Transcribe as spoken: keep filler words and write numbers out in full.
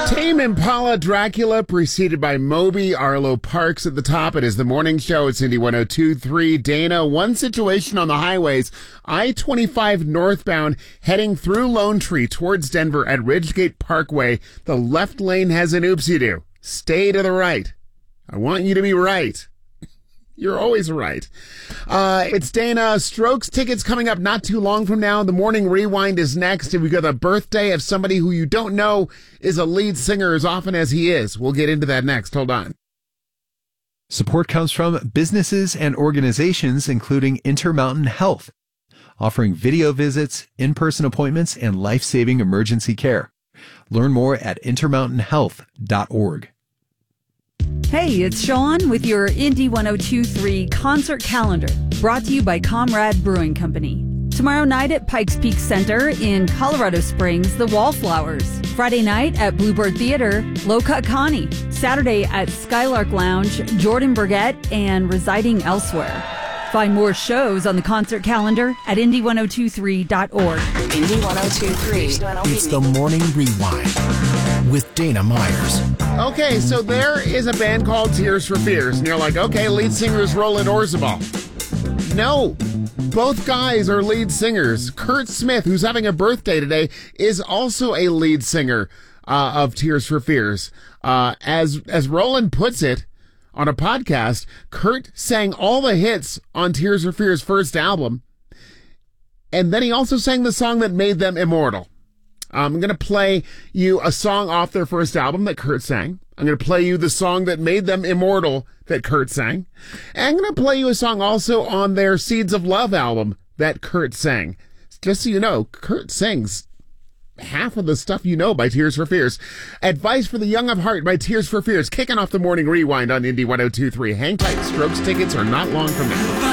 Tame Impala, Dracula, preceded by Moby, Arlo Parks at the top. It is the morning show. It's Indy one oh two point three. Dana, one situation on the highways. I twenty-five northbound heading through Lone Tree towards Denver at Ridgegate Parkway. The left lane has an oopsie-doo. Stay to the right. I want you to be right. You're always right. Uh, it's Dana. Strokes tickets coming up not too long from now. The Morning Rewind is next. And we've got a birthday of somebody who you don't know is a lead singer as often as he is. We'll get into that next. Hold on. Support comes from businesses and organizations, including Intermountain Health, offering video visits, in-person appointments, and life-saving emergency care. Learn more at intermountain health dot org. Hey, it's Sean with your Indy one oh two point three concert calendar, brought to you by Comrade Brewing Company. Tomorrow night at Pikes Peak Center in Colorado Springs, the Wallflowers. Friday night at Bluebird Theater, Low Cut Connie. Saturday at Skylark Lounge, Jordan Burgett and Residing Elsewhere. Find more shows on the concert calendar at indy one oh two three dot org. Indy one oh two point three. It's the Morning Rewind with Dana Myers. Okay, so there is a band called Tears for Fears, and you're like, okay, lead singer is Roland Orzabal. No, both guys are lead singers. Kurt Smith, who's having a birthday today, is also a lead singer uh, of Tears for Fears. Uh, as as Roland puts it on a podcast, Kurt sang all the hits on Tears for Fears' first album, and then he also sang the song that made them immortal. I'm going to play you a song off their first album that Kurt sang. I'm going to play you the song that made them immortal that Kurt sang. And I'm going to play you a song also on their Seeds of Love album that Kurt sang. Just so you know, Kurt sings half of the stuff you know by Tears for Fears. Advice for the Young of Heart by Tears for Fears, kicking off the Morning Rewind on Indy one oh two point three. Hang tight, Strokes tickets are not long from now.